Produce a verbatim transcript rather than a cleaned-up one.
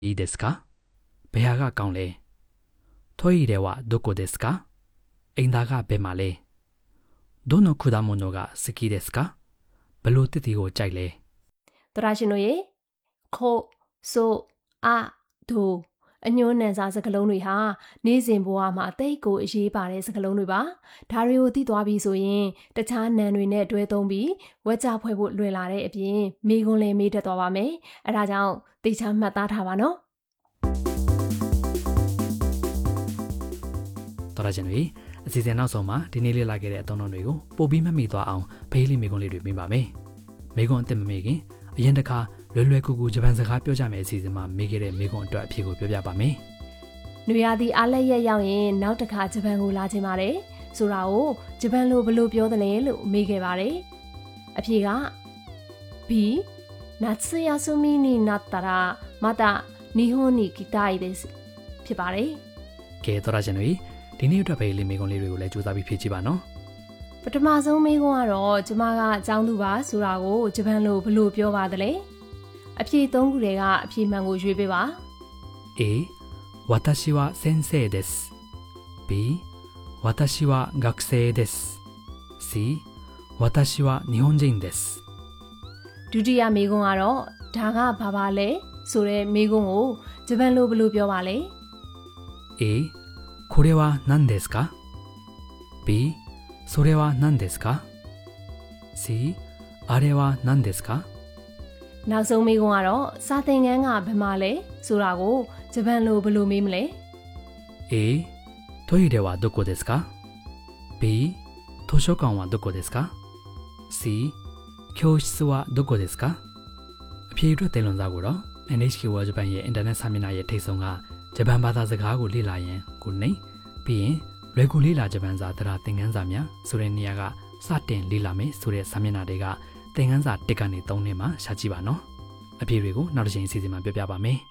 いいですかဘယ်ဟာကကောင်းလဲトイレはどこですかအိမ်သာကဘယ်မှာလဲどの果物が好きですかဘယ်လိုတစ်တီကိုကြိုက်လဲသောရရှင်တို့ရေခိုဆိုအဒိုအညွှန်းနံစာစကားလုံးတွေဟာနေ့စဉ်ဘဝမှာအသိကိုအရေးပါတဲ့စကားလုံးတွေပါဒါတွေကိုသိသွားပြီဆိုရင်တခြားနံတွေနဲ့တွဲသုံးပြီးဝက်ကြဖွဲ့ဖို့လွယ်လာတဲ့အပြင်မိကွန်းလည်းမေးတတ်သွားပါမယ်အဲဒါကြောင့်သိချမှတ်သားထားပါနော်တော်ရရှင်တွေအစီအစဉ်နောက်ဆုံးမှာဒီနေ့လေ့လာခဲ့တဲ့အသုံးအနှုန်းတွေကိုပို့ပြီးမမိသွားအောင်ဖေးလေးမိကွန်းလေးတွေပြင်ပါမယ်မိကွန်းအစ်စ်မမေခင်အရင်တစ်ခါလွယ်လွယ်ကူကူဂျပန်စကားပြောကြမယ်အစီအစဉ်မှာမေးခဲ့တဲ့မိကွန်းအတွက်အဖြေကိုပြောပြပါမယ်။နွေရာသီအားလက်ရက်ရောက်ရင်နောက်တစ်ခါဂျပန်ကိုလာချင်ပါတယ်။ဆိုတာကိုဂျပန်လိုဘယ်လိုပြောသလဲလို့မေးခဲ့ပါတယ်။အဖြေက B 夏休みになったらまた日本に来たいですဖြစ်ပါတယ်။ကဲတော်ရရှင်တွေဒီနေ့အတွက်ဖေးလေးမိကွန်းလေးတွေကိုလည်းကြိုးစားပြီးဖြေကြည့်ပါနော်။ပထမဆုံးမေးခွန်းကတော့ကျမကအကြောင်းသူပါဆိုတာကိုဂျပန်လိုဘယ်လိုပြောပါသလဲ။အဖြေသုံးခုတွေကအဖြေမှန်ကိုရွေးပေးပါ A 私は先生です B 私は学生です C 私は日本人ですဒုတိယမေးခွန်းကတော့ဒါကဘာပါလဲဆိုတဲ့မေးခွန်းကိုဂျပန်လိုဘယ်လိုပြောပါလဲ A これは何ですか B それは何ですか C あれは何ですかနောက်ဆုံးမေးခွန်းကတော့စာသင်ခန်းကဘယ်မှာလဲဆိုတာကိုဂျပန်လိုဘယ်လိုမေးမလဲ A トイレはどこですか B 図書館はどこですか C 教室はどこですかအဖြေအတွက်တင်လွန်စာကိုတော့ エヌエイチケー World Japan ရဲ့အင်တာနက်စာမျက်နှာရဲ့ထိပ်ဆုံးကဂျပန်ဘာသာစကားကိုလေ့လာရင်ကိုနေပြီးရင်လွယ်ကူလေ့လာဂျပန်စာတရားသင်ခန်းစာများဆိုတဲ့နေရာကစတင်လေ့လာမယ်ဆိုတဲ့စာမျက်နှာတွေကသင်ခန်းစာတစ်ကနေသုံးနှစ်မှာရှာကြည့်ပါနော်အဖြေတွေကိုနောက်တစ်ချိန်အစီအစဉ်မှာပြောပြပါမယ်